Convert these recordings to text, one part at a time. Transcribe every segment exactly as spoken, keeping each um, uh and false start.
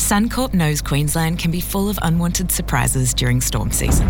Suncorp knows Queensland can be full of unwanted surprises during storm season.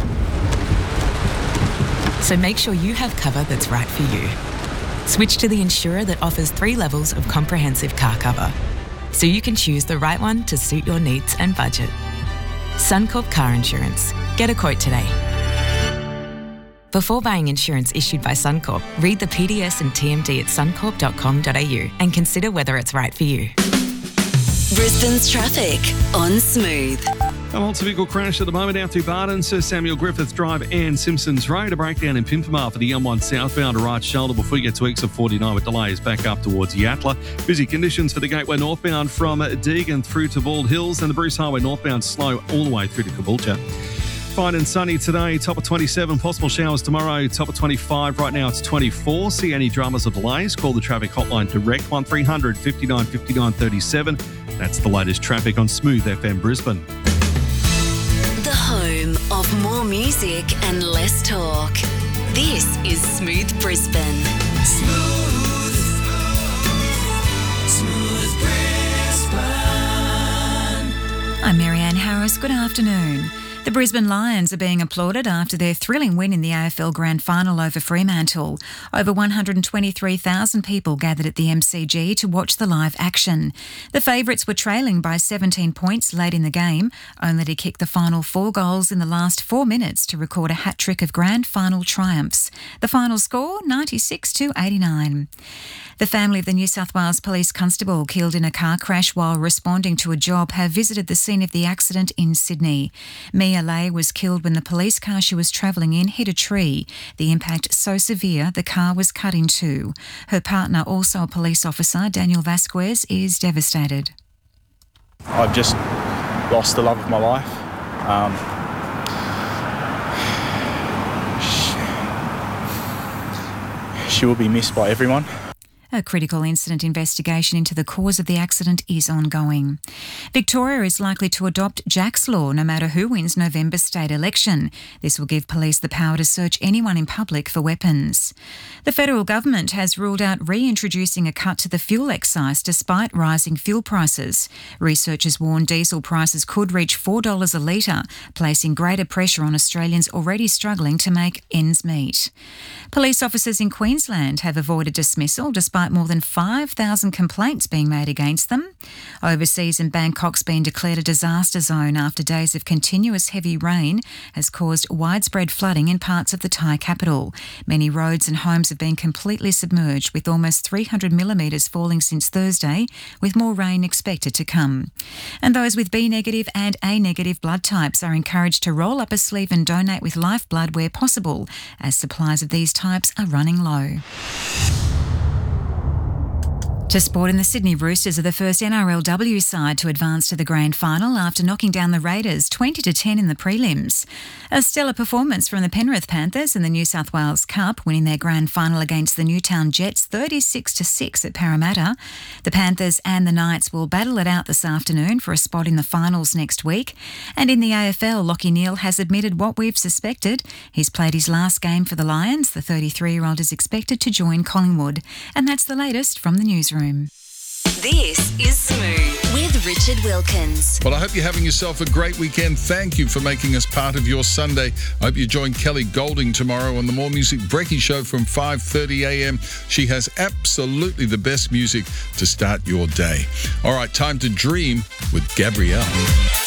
So make sure you have cover that's right for you. Switch to the insurer that offers three levels of comprehensive car cover, so you can choose the right one to suit your needs and budget. Suncorp Car Insurance. Get a quote today. Before buying insurance issued by Suncorp, read the P D S and T M D at suncorp dot com dot a u and consider whether it's right for you. Brisbane's traffic on Smooth. A multi-vehicle crash at the moment out to Barton, Sir Samuel Griffith Drive and Simpsons Road. A breakdown in Pimpamar for the M one southbound to right shoulder before you get to exit forty-nine with delays back up towards Yatala. Busy conditions for the Gateway northbound from Deagon through to Bald Hills, and the Bruce Highway northbound slow all the way through to Caboolture. Fine and sunny today, top of twenty-seven. Possible showers tomorrow, top of twenty-five. Right now it's twenty-four. See any dramas or delays? Call the traffic hotline direct, one three hundred fifty-nine fifty-nine thirty-seven. That's the latest traffic on Smooth F M Brisbane. The home of more music and less talk. This is Smooth Brisbane. Smooth. Smooth Brisbane. I'm Marianne Harris. Good afternoon. The Brisbane Lions are being applauded after their thrilling win in the A F L Grand Final over Fremantle. Over one hundred twenty-three thousand people gathered at the M C G to watch the live action. The favourites were trailing by seventeen points late in the game, only to kick the final four goals in the last four minutes to record a hat-trick of Grand Final triumphs. The final score, ninety-six to eighty-nine. The family of the New South Wales Police Constable killed in a car crash while responding to a job have visited the scene of the accident in Sydney. Mia Lay was killed when the police car she was travelling in hit a tree. The impact so severe the car was cut in two. Her partner, also a police officer, Daniel Vasquez, is devastated. I've just lost the love of my life. Um, she, she will be missed by everyone. A critical incident investigation into the cause of the accident is ongoing. Victoria is likely to adopt Jack's Law no matter who wins November's state election. This will give police the power to search anyone in public for weapons. The federal government has ruled out reintroducing a cut to the fuel excise despite rising fuel prices. Researchers warn diesel prices could reach four dollars a litre, placing greater pressure on Australians already struggling to make ends meet. Police officers in Queensland have avoided dismissal despite more than five thousand complaints being made against them. Overseas in Bangkok's been declared a disaster zone after days of continuous heavy rain has caused widespread flooding in parts of the Thai capital. Many roads and homes have been completely submerged, with almost three hundred millimetres falling since Thursday, with more rain expected to come. And those with B negative and A negative blood types are encouraged to roll up a sleeve and donate with lifeblood where possible, as supplies of these types are running low. To sport, in the Sydney Roosters are the first N R L W side to advance to the grand final after knocking down the Raiders twenty to ten in the prelims. A stellar performance from the Penrith Panthers in the New South Wales Cup, winning their grand final against the Newtown Jets thirty-six to six at Parramatta. The Panthers and the Knights will battle it out this afternoon for a spot in the finals next week. And in the A F L, Lachie Neale has admitted what we've suspected. He's played his last game for the Lions. The thirty-three-year-old is expected to join Collingwood. And that's the latest from the newsroom. This is Smooth with Richard Wilkins. Well, I hope you're having yourself a great weekend. Thank you for making us part of your Sunday. I hope you join Kelly Golding tomorrow on the More Music Brekkie Show from five thirty a.m. She has absolutely the best music to start your day. All right, time to dream with Gabrielle.